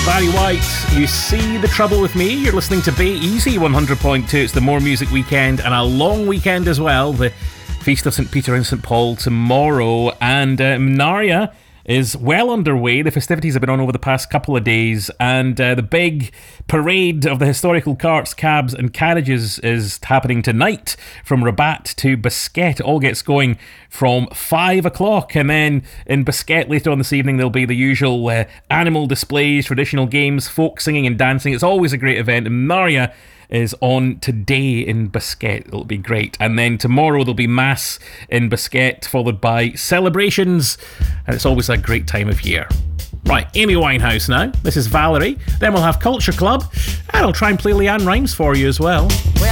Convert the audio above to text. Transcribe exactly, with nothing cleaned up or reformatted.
Barry White, You See the Trouble With Me. You're listening to Bay Easy one hundred point two. It's the More Music weekend, and a long weekend as well. The Feast of Saint Peter and Saint Paul tomorrow, and uh, Mnaria is well underway. The festivities have been on over the past couple of days, and uh, the big parade of the historical carts, cabs and carriages is happening tonight from Rabat to Basquette. It all gets going from five o'clock, and then in Basquette later on this evening there'll be the usual uh, animal displays, traditional games, folk singing and dancing. It's always a great event, and Mnaria is on today in Basquette. It'll be great. And then tomorrow there'll be Mass in Basquette, followed by celebrations, and it's always a great time of year. Right, Amy Winehouse now. This is Valerie. Then we'll have Culture Club, and I'll try and play Leanne Rimes for you as well.